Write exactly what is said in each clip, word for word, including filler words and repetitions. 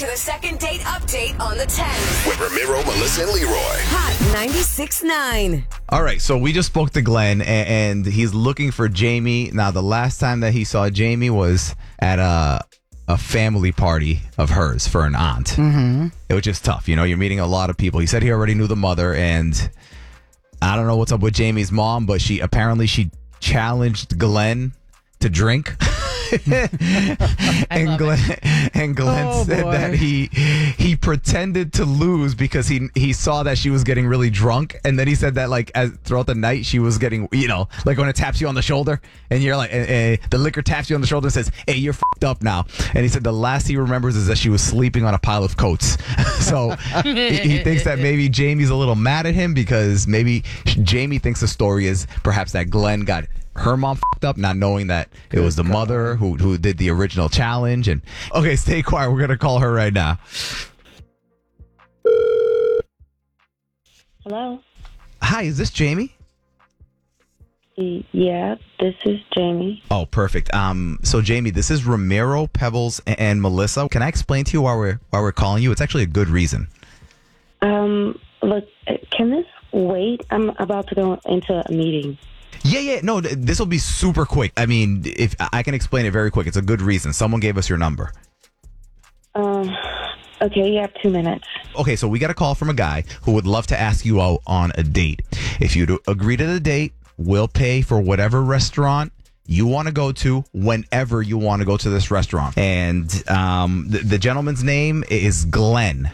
to the second date update on the ten. With Ramiro, Melissa, and Leroy. Hot ninety-six point nine. All right, so we just spoke to Glenn, and, and he's looking for Jamie. Now, the last time that he saw Jamie was at a a family party of hers for an aunt. Mm-hmm. It was just tough. You know, you're meeting a lot of people. He said he already knew the mother, and I don't know what's up with Jamie's mom, but she apparently she challenged Glenn to drink. and Glenn it. and Glenn oh, said boy. that he he pretended to lose because he he saw that she was getting really drunk, and then he said that like as throughout the night she was getting, you know, like when it taps you on the shoulder and you're like eh, eh, the liquor taps you on the shoulder and says, "Hey, you're fucked up now." And he said the last he remembers is that she was sleeping on a pile of coats. So he, he thinks that maybe Jamie's a little mad at him because maybe Jamie thinks the story is perhaps that Glenn got her mom fucked up, not knowing that it was the mother who who did the original challenge. And okay, stay quiet. We're gonna call her right now. Hello. Hi, is this Jamie? Yeah, this is Jamie. Oh, perfect. Um, so Jamie, this is Ramiro, Pebbles, and Melissa. Can I explain to you why we're why we're calling you? It's actually a good reason. Um, look, can this wait? I'm about to go into a meeting. Yeah, yeah. No, th- this will be super quick. I mean, if I can explain it very quick, it's a good reason. Someone gave us your number. Um, okay, you have two minutes. Okay, so we got a call from a guy who would love to ask you out on a date. If you agree to the date, we'll pay for whatever restaurant you want to go to whenever you want to go to this restaurant. And um, the, the gentleman's name is Glenn.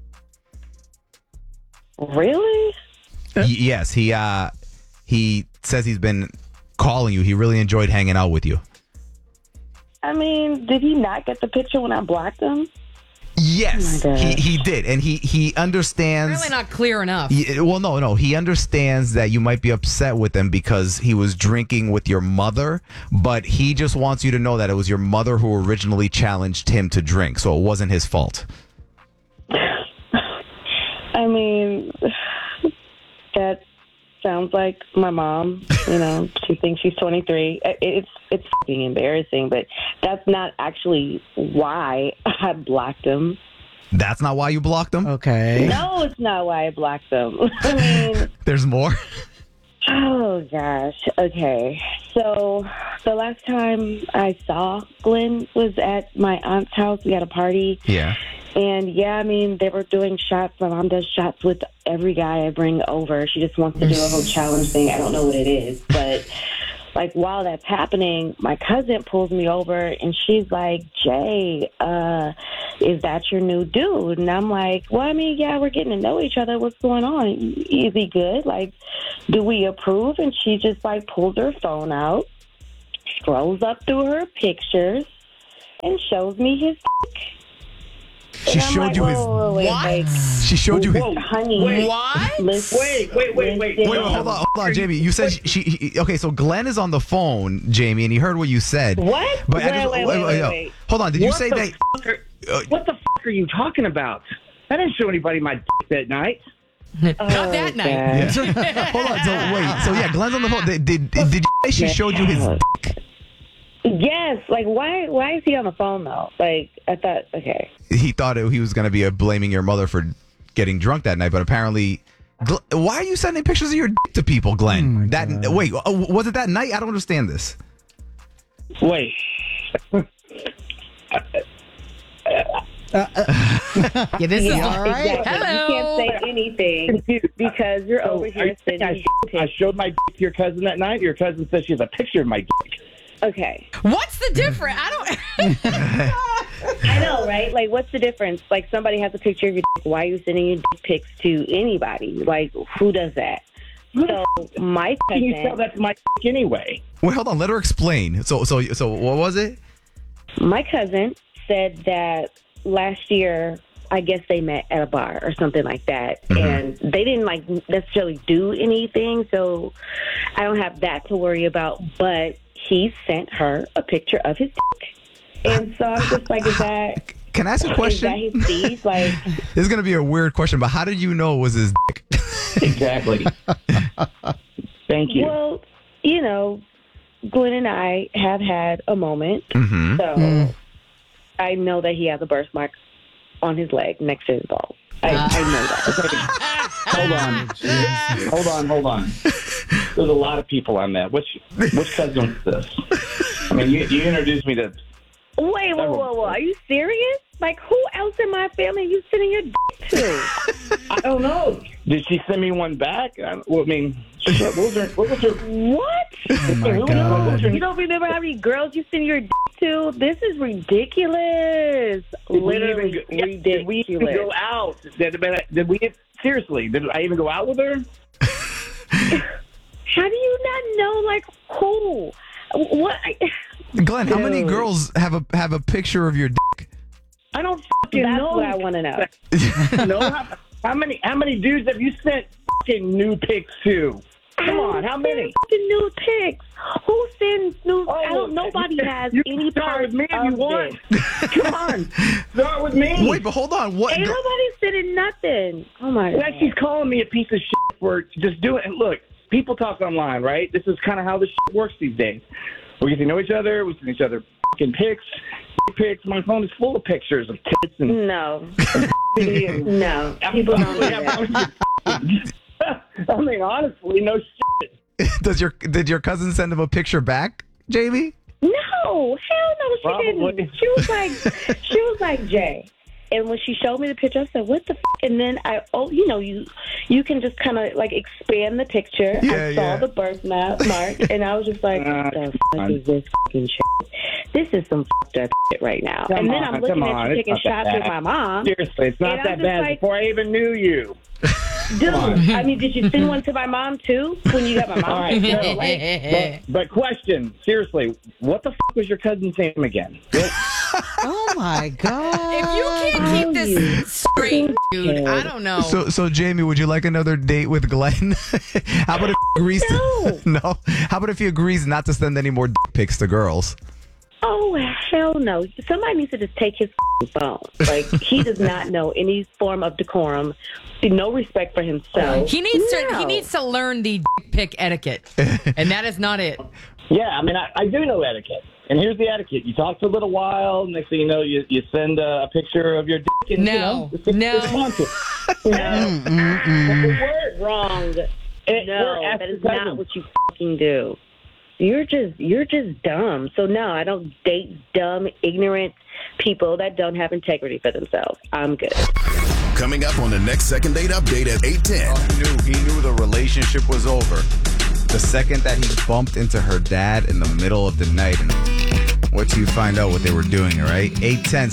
Really? Y- yes, he uh, he says he's been calling you. He really enjoyed hanging out with you. I mean, did he not get the picture when I blocked him? Yes, Oh my he gosh. he did, and he he understands. Really not clear enough. He- well, no, no. He understands that you might be upset with him because he was drinking with your mother, but he just wants you to know that it was your mother who originally challenged him to drink, so it wasn't his fault. I mean, that sounds like my mom. You know, she thinks she's twenty-three. It- It's it's fucking embarrassing, but that's not actually why I blocked him. That's not why you blocked him? Okay. No, it's not why I blocked them. I mean, There's more? oh gosh. Okay. So the last time I saw Glenn was at my aunt's house. We had a party. Yeah. And yeah, I mean, they were doing shots. My mom does shots with every guy I bring over. She just wants to do a whole challenge thing. I don't know what it is. But like while that's happening, my cousin pulls me over and she's like, "Jay, uh, is that your new dude?" And I'm like, "Well, I mean, yeah, we're getting to know each other. What's going on? Is he good? Like, do we approve?" And she just like pulls her phone out, scrolls up through her pictures, and shows me his dick. She And I'm showed like, you his. "Whoa, whoa, wait, What? wait. She showed you his. Whoa, honey. Wait. What? Listen, Wait, wait, wait, wait. listen. Wait, wait, hold on, hold on, Jamie. You said she, he, okay, so Glenn is on the phone, Jamie, and he heard what you said. What? But I Wait, just- wait, wait, wait, no. wait. Hold on, did you What say the that? fuck are, what the fuck are you talking about? I didn't show anybody my dick that night. Not Oh, that night. God. Hold on, so wait, so yeah, Glenn's on the phone. Did did, did you say she showed you his? Yes. Like, why? Why is he on the phone though? Like, I thought. Okay. He thought it, he was going to be uh, blaming your mother for getting drunk that night, but apparently, Gl- why are you sending pictures of your dick to people, Glenn? that wait, uh, was it that night? I don't understand this. Wait. Yeah, this is Yeah, all right. exactly. Hello. You can't say anything because you're So, over are here you saying sending I, I pictures. showed my dick to your cousin that night? Your cousin says she has a picture of my dick. Okay. What's the difference? I don't. I know, right? Like, what's the difference? Like, somebody has a picture of your dick. Why are you sending your dick pics to anybody? Like, who does that? So my Can you tell cousin, that's my dick anyway? Wait, hold on, let her explain. So so so what was it? my cousin said that last year, I guess they met at a bar or something like that, Mm-hmm. and they didn't like necessarily do anything. So I don't have that to worry about. But he sent her a picture of his dick, and so I'm just like, is that Can I ask a is that question? his deed? Like, This is going to be a weird question, but how did you know it was his dick? Exactly. Thank you. well, you know, Glenn and I have had a moment, Mm-hmm. so I know that he has a birthmark on his leg next to his balls. I, I know that. Hold on. Hold on, hold on. There's a lot of people on that. Which which cousin is this? I mean, you, you introduced me to... Wait, whoa, whoa, whoa. Are you serious? Like, who else in my family are you sending your dick to? I don't know. Did she send me one back? I, well, I mean, shit, what was her... What was her What? Oh my Who- God. You don't remember how many girls you send your dick to? This is ridiculous. Did we Literally even go, yeah, ridiculous. Did we even go out? Did, did we... Seriously, did I even go out with her? How do you not know, like, who? What? I, Glenn, how many Dude. girls have a have a picture of your dick? I don't fucking that's know. what I want to know. No, how, how many how many dudes have you sent fucking new pics to? Come on, how many? Fucking nude pics. Who sends nude? Oh, I don't. Nobody you- has you any start part with me if you of want. this. Come on, start with me. Wait, but hold on. What? Ain't gir- nobody sending nothing. Oh my Like god. she's calling me a piece of shit for just doing it. Look, people talk online, right? This is kind of how this shit works these days. We get to know each other. We send each other fucking pics. Pics. My phone is full of pictures of tits and No. titty and No. People don't do that. I mean, honestly, no shit. Does your did your cousin send him a picture back, Jamie? No, hell no, she Probably. didn't. She was like, she was like Jay. And when she showed me the picture, I said, "What the?" F-? And then I, oh, you know, you you can just kind of like expand the picture. Yeah, I saw yeah. the birthmark, mark, and I was just like, Uh, "What the come fuck is this fucking shit? This is some fucked up shit right now." Come and then on, I'm looking come at on, you it's taking not that shots with bad. my mom. Seriously, it's not And I'm that just bad. like- Before I even knew you. Dude, I mean, did you send one to my mom too when you got my mom? All right, picture? no. Like, But, but question, seriously, what the fuck was your cousin's name again? What- Oh my god! If you can't Oh, keep you this straight, dude, I don't know. So, so Jamie, would you like another date with Glenn? How about if he agrees? To, no. How about if he agrees not to send any more dick pics to girls? oh hell no! Somebody needs to just take his phone. Like he does not know any form of decorum, no respect for himself. he needs to. No. He needs to learn the dick pic etiquette, and that is not it. Yeah, I mean, I, I do know etiquette. And here's the etiquette. You talk for a little while, next thing you know, you, you send a, a picture of your dick. And, No, you know, the no. respond to it. No, Word. wrong. It- No, we're that is cousins. not what you fucking do. You're just you're just dumb. So no, I don't date dumb, ignorant people that don't have integrity for themselves. I'm good. Coming up on the next second date update at eight ten. He knew, he knew the relationship was over the second that he bumped into her dad in the middle of the night. And what you find out what they were doing, all right? eight ten.